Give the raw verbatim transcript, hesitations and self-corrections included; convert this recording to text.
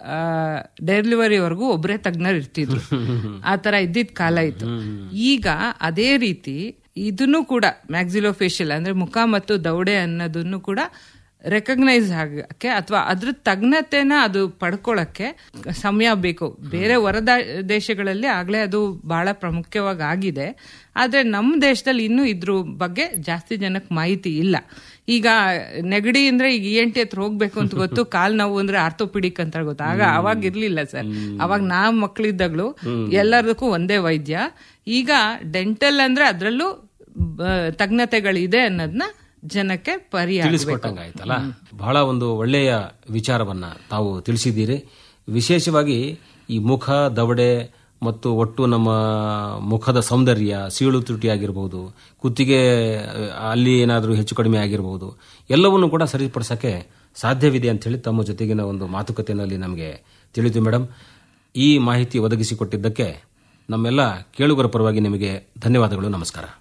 ಡೆಲಿವರಿವರೆಗೂ ಒಬ್ಬರೇ ತಜ್ಞರು ಇರ್ತಿದ್ರು. ಆ ತರ ಇದ್ದಿದ್ ಕಾಲ ಇತ್ತು. ಈಗ ಅದೇ ರೀತಿ ಇದನ್ನು ಕೂಡ ಮ್ಯಾಕ್ಸಿಲೋಫೇಶಿಯಲ್ ಅಂದ್ರೆ ಮುಖ ಮತ್ತು ದೌಡೆ ಅನ್ನೋದನ್ನು ಕೂಡ ರೆಕಗ್ನೈಸ್ ಆಗಕ್ಕೆ ಅಥವಾ ಅದ್ರ ತಜ್ಞತೆನ ಅದು ಪಡ್ಕೊಳಕ್ಕೆ ಸಮಯ ಬೇಕು. ಬೇರೆ ಹೊರ ದೇಶಗಳಲ್ಲಿ ಆಗ್ಲೇ ಅದು ಬಹಳ ಪ್ರಮುಖವಾಗಿ ಆಗಿದೆ. ಆದ್ರೆ ನಮ್ಮ ದೇಶದಲ್ಲಿ ಇನ್ನೂ ಇದ್ರ ಬಗ್ಗೆ ಜಾಸ್ತಿ ಜನಕ್ಕೆ ಮಾಹಿತಿ ಇಲ್ಲ. ಈಗ ನೆಗಡಿ ಅಂದ್ರೆ ಈಗ ಇ ಎನ್ ಟಿ ಹತ್ರ ಹೋಗ್ಬೇಕು ಅಂತ ಗೊತ್ತು, ಕಾಲ್ ನೋವು ಅಂದ್ರೆ ಆರ್ಥೋಪಿಡಿಕ್ ಅಂತ ಗೊತ್ತು. ಆಗ ಅವಾಗ ಇರ್ಲಿಲ್ಲ ಸರ್. ಅವಾಗ ನಾವ್ ಮಕ್ಳಿದ್ದಾಗ್ಲು ಎಲ್ಲದಕ್ಕೂ ಒಂದೇ ವೈದ್ಯ. ಈಗ ಡೆಂಟಲ್ ಅಂದ್ರೆ ಅದ್ರಲ್ಲೂ ತಜ್ಞತೆಗಳಿದೆ ಅನ್ನೋದನ್ನ ಜನಕ್ಕೆ ಪರಿಹಾರ ತಿಳಿಸ್ಕೊಟ್ಟಂಗಾಯ್ತಲ್ಲ. ಬಹಳ ಒಂದು ಒಳ್ಳೆಯ ವಿಚಾರವನ್ನ ತಾವು ತಿಳಿಸಿದ್ದೀರಿ. ವಿಶೇಷವಾಗಿ ಈ ಮುಖ ದವಡೆ ಮತ್ತು ಒಟ್ಟು ನಮ್ಮ ಮುಖದ ಸೌಂದರ್ಯ, ಸೀಳು ತುಟಿ ಆಗಿರಬಹುದು, ಕುತ್ತಿಗೆ ಅಲ್ಲಿ ಏನಾದರೂ ಹೆಚ್ಚು ಕಡಿಮೆ ಆಗಿರಬಹುದು, ಎಲ್ಲವನ್ನೂ ಕೂಡ ಸರಿಪಡಿಸಕ್ಕೆ ಸಾಧ್ಯವಿದೆ ಅಂತ ಹೇಳಿ ತಮ್ಮ ಜೊತೆಗಿನ ಒಂದು ಮಾತುಕತೆಯಲ್ಲಿ ನಮಗೆ ತಿಳಿದು. ಮೇಡಮ್, ಈ ಮಾಹಿತಿ ಒದಗಿಸಿಕೊಟ್ಟಿದ್ದಕ್ಕೆ ನಮ್ಮೆಲ್ಲ ಕೇಳುಗರ ಪರವಾಗಿ ನಿಮಗೆ ಧನ್ಯವಾದಗಳು. ನಮಸ್ಕಾರ.